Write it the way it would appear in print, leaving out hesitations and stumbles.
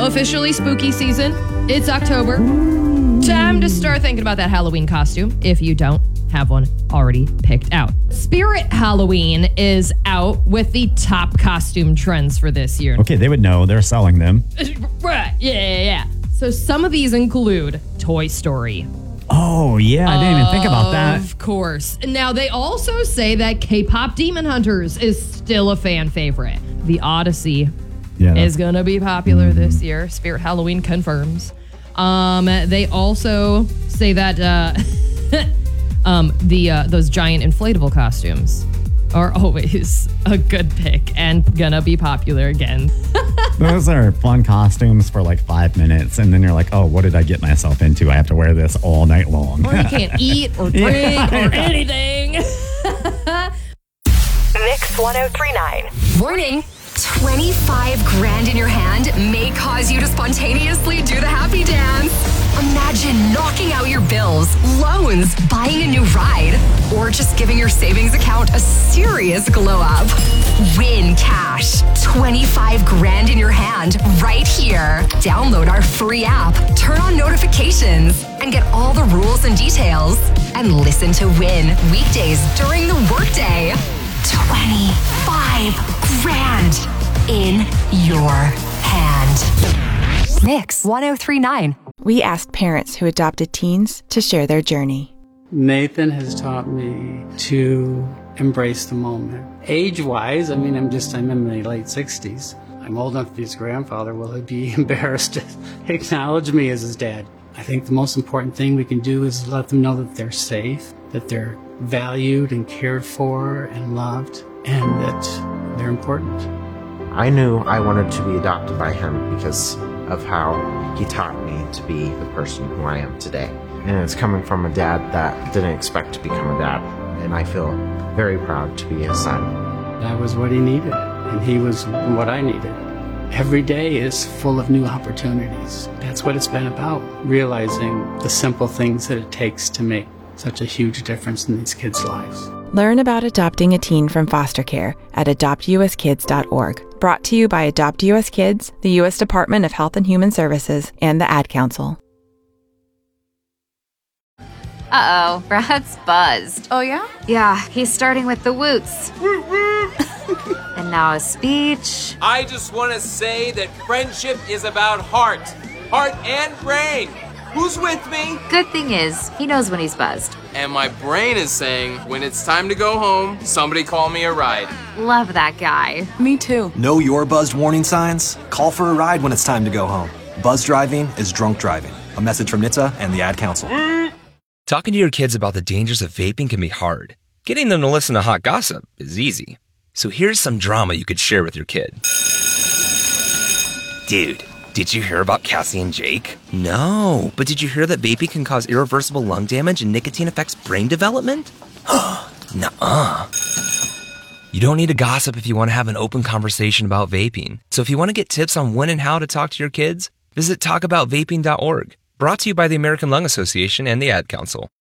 officially spooky season. It's October. Time to start thinking about that Halloween costume if you don't have one already picked out. Spirit Halloween is out with the top costume trends for this year. Okay, they would know. They're selling them. Right, yeah. So some of these include Toy Story. Oh, yeah, I didn't even think about that. Of course. Now, they also say that K-pop Demon Hunters is still a fan favorite. The Odyssey is going to be popular this year. Spirit Halloween confirms. They also say that those giant inflatable costumes are always a good pick and gonna be popular again. Those are fun costumes for like 5 minutes, and then you're like, oh, what did I get myself into? I have to wear this all night long. Or you can't eat or drink or anything. Mix 1039. Warning. 25 grand in your hand may cause you to spontaneously do the happy dance. Imagine knocking out your bills, loans, buying a new ride, or just giving your savings account a serious glow up. Win cash. 25 grand in your hand right here. Download our free app, turn on notifications, and get all the rules and details. And listen to Win weekdays during the workday. 25 grand in your hand. Mix 1039. We asked parents who adopted teens to share their journey. Nathan has taught me to embrace the moment. Age-wise, I'm in my late 60s. I'm old enough to be his grandfather. Will he be embarrassed to acknowledge me as his dad? I think the most important thing we can do is let them know that they're safe, that they're valued and cared for and loved, and that they're important. I knew I wanted to be adopted by him because of how he taught me to be the person who I am today. And it's coming from a dad that didn't expect to become a dad. And I feel very proud to be his son. That was what he needed, and he was what I needed. Every day is full of new opportunities. That's what it's been about, realizing the simple things that it takes to make such a huge difference in these kids' lives. Learn about adopting a teen from foster care at adoptuskids.org. Brought to you by Adopt US Kids, the U.S. Department of Health and Human Services, and the Ad Council. Uh-oh, Brad's buzzed. Oh, yeah? Yeah, he's starting with the woots. And now a speech. I just want to say that friendship is about heart and brain. Who's with me? Good thing is, he knows when he's buzzed. And my brain is saying, when it's time to go home, somebody call me a ride. Love that guy. Me too. Know your buzzed warning signs? Call for a ride when it's time to go home. Buzz driving is drunk driving. A message from NHTSA and the Ad Council. Talking to your kids about the dangers of vaping can be hard. Getting them to listen to hot gossip is easy. So here's some drama you could share with your kid. Dude, did you hear about Cassie and Jake? No, but did you hear that vaping can cause irreversible lung damage and nicotine affects brain development? Nuh-uh. You don't need to gossip if you want to have an open conversation about vaping. So if you want to get tips on when and how to talk to your kids, visit talkaboutvaping.org. Brought to you by the American Lung Association and the Ad Council.